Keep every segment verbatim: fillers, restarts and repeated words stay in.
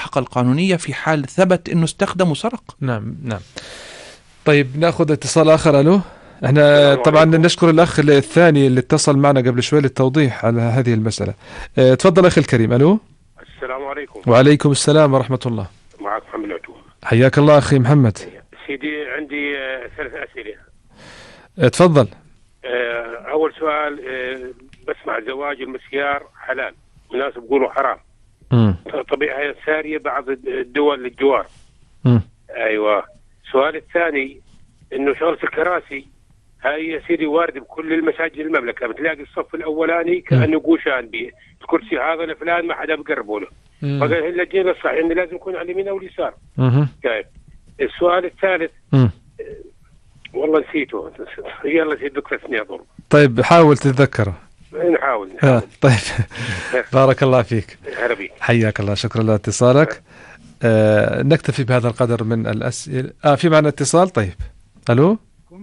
الملاحقة القانونية في حال ثبت أنه استخدم وسرق. نعم نعم. طيب نأخذ اتصال آخر. ألو. احنا طبعا نشكر الأخ الثاني اللي اتصل معنا قبل شوي للتوضيح على هذه المسألة. اه تفضل أخي الكريم. ألو. السلام عليكم. وعليكم السلام ورحمة الله. معك محمد عتوه. حياك الله أخي محمد. سيدي عندي ثلاث أسئلة. اه تفضل. اه أول سؤال، اه بسمع زواج المسيار حلال وناس بيقولوا حرام. امم طبيعة سارية بعض الدول الجوار. امم أيوة. السؤال الثاني إنه شغلة الكراسي هاي يا سيدي واردة بكل المساجد المملكة، بتلاقي الصف الأولاني كأنه قوشان به الكرسي هذا لفلان ما حدا بقربه له. فقال هلا جينا الصح إنه لازم يكون على اليمين أو اليسار. طيب السؤال الثالث مم. والله نسيته. يلا سيد دكتور سني أظن. طيب حاول تتذكره. نحاول نحاول. آه طيب بارك الله فيك. عربي. حياك الله، شكرا لاتصالك. آه نكتفي بهذا القدر من الأسئلة. آه في معنا اتصال. طيب ألو.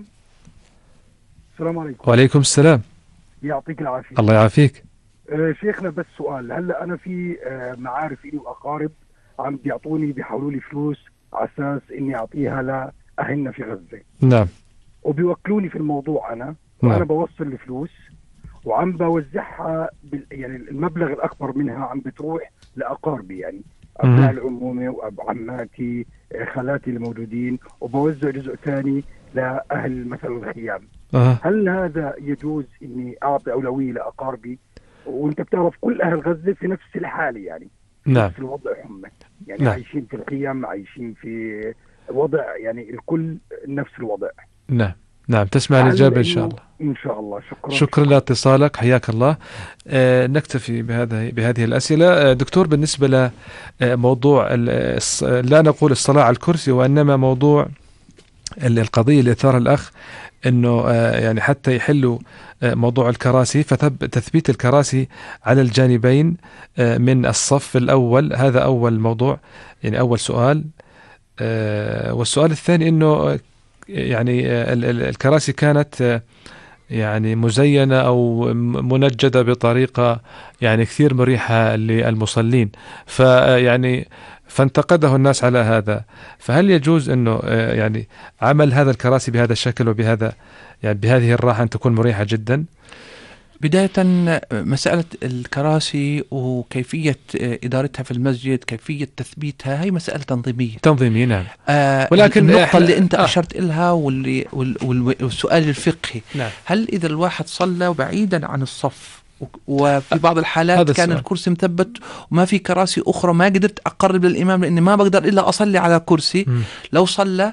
السلام عليكم. وعليكم السلام. يعطيك العافية. الله يعافيك. آه شيخنا بس سؤال، هلا أنا في آه معارف إلي وأقارب عم بيعطوني بيحولوا لي فلوس على أساس إني أعطيها لأهلنا في غزة. نعم. وبيوكلوني في الموضوع أنا، وأنا نعم. بوصل الفلوس وعم بوزعها بال... يعني المبلغ الأكبر منها عم بتروح لأقاربي، يعني أبناء العمومة وعماتي خالاتي الموجودين، وبوزع جزء ثاني لأهل مثلا الخيام. أه. هل هذا يجوز إني أعطي أولوية لأقاربي؟ وأنت بتعرف كل أهل غزة في نفس الحالة، يعني في نعم. نفس الوضع هم، يعني نعم. عايشين في الخيام، عايشين في وضع يعني الكل نفس الوضع. نعم نعم. تسمع الإجابة إن شاء الله. إن شاء الله. شكرا. شكرا لاتصالك، حياك الله. آه نكتفي بهذا بهذه الأسئلة. آه دكتور، بالنسبة لموضوع لا نقول الصلاة على الكرسي، وإنما موضوع القضية اللي أثار الأخ إنه آه يعني حتى يحلوا آه موضوع الكراسي، فتثبيت الكراسي على الجانبين آه من الصف الأول. هذا أول موضوع، يعني أول سؤال. آه والسؤال الثاني إنه يعني الكراسي كانت يعني مزينة أو منجدة بطريقة يعني كثير مريحة للمصلين، فيعني فانتقده الناس على هذا. فهل يجوز أنه يعني عمل هذا الكراسي بهذا الشكل وبهذا يعني بهذه الراحة أن تكون مريحة جدا؟ بداية مسألة الكراسي وكيفية إدارتها في المسجد، كيفية تثبيتها، هي مسألة تنظيمية. تنظيمية نعم. آه ولكن النقطة اللي أنت آه. أشرت إلها واللي والسؤال الفقهي، نعم. هل إذا الواحد صلى بعيدا عن الصف وفي بعض الحالات كان الكرسي مثبت وما في كراسي أخرى، ما قدرت أقرب للإمام لأني ما بقدر إلا أصلي على كرسي، م. لو صلى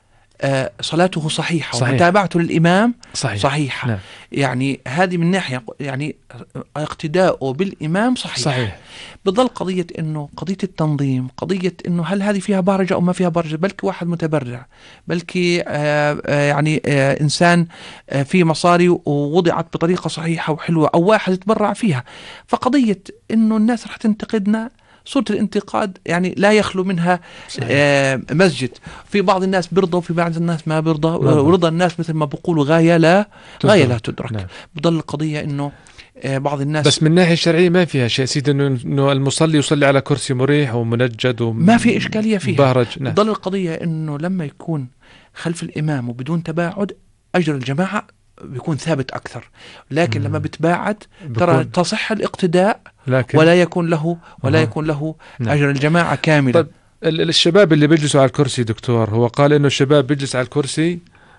آه صلاته صحيحة صحيح. ومتابعته للإمام صحيح. صحيحة. نعم. يعني هذه من ناحية يعني اقتداؤه بالإمام صحيح. صحيح. بضل قضية إنه قضية التنظيم، قضية إنه هل هذه فيها بارجة أو ما فيها بارجة، بلكي واحد متبرع، بلكي آه آه يعني آه إنسان آه في مصاري ووضعت بطريقة صحيحة وحلوة، أو واحد يتبرع فيها. فقضية إنه الناس رح تنتقدنا، صورة الانتقاد يعني لا يخلو منها آه مسجد. في بعض الناس بيرضى وفي بعض الناس ما بيرضى، ورضا الناس مثل ما بيقولوا غاية لا غاية لا تدرك. نعم. بضل القضية إنه آه بعض الناس بس من الناحية الشرعية ما فيها شيء سيدي، إنه المصلي يصلي على كرسي مريح ومنجد وما في إشكالية فيها. بهرج. نعم. بضل القضية إنه لما يكون خلف الإمام وبدون تباعد أجر الجماعة بيكون ثابت أكثر، لكن مم. لما بتباعد ترى تصح الاقتداء ولا يكون له ولا أه. يكون له نعم. أجر الجماعة كاملا. طيب الشباب اللي بيجلسوا على الكرسي دكتور، هو قال إنه الشباب بيجلس على الكرسي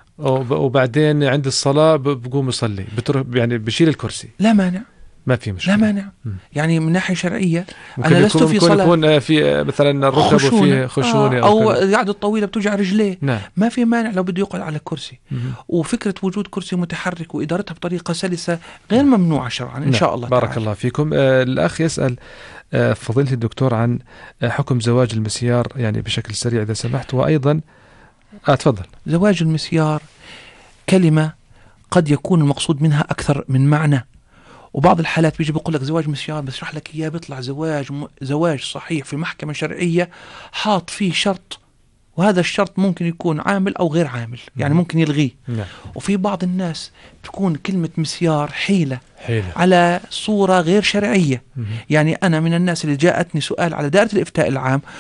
وبعدين عند الصلاة بقوم يصلي، يعني بشيل الكرسي. لا مانع، ما في مشكلة. لا مانع. مم. يعني من ناحية شرعية أنا لست في صلاة يكون في مثلا الركب وفيه خشونة آه أو قعدة طويلة بتوجع رجليه. نعم. ما في مانع لو بده يقعد على كرسي. مم. وفكرة وجود كرسي متحرك وإدارتها بطريقة سلسة غير ممنوعة شرعا إن نعم. شاء الله بارك تعالى. الله فيكم. آه الأخ يسأل آه فضيلة الدكتور عن آه حكم زواج المسيار يعني بشكل سريع إذا سمحت، وأيضا آه تفضل. زواج المسيار كلمة قد يكون المقصود منها أكثر من معنى، وبعض الحالات بيجي بيقول لك زواج مسيار بس يشرح لك إياه بيطلع زواج م... زواج صحيح في محكمة شرعية حاط فيه شرط، وهذا الشرط ممكن يكون عامل أو غير عامل، يعني ممكن يلغيه. نعم. وفي بعض الناس تكون كلمة مسيار حيلة, حيلة. على صورة غير شرعية. مم. يعني أنا من الناس اللي جاءتني سؤال على دائرة الإفتاء العام